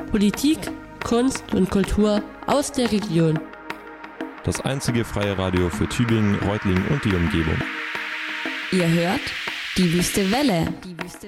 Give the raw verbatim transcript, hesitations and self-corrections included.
Politik, Kunst und Kultur aus der Region. Das einzige freie Radio für Tübingen, Reutlingen und die Umgebung. Ihr hört die Wüste Welle. Die Wüste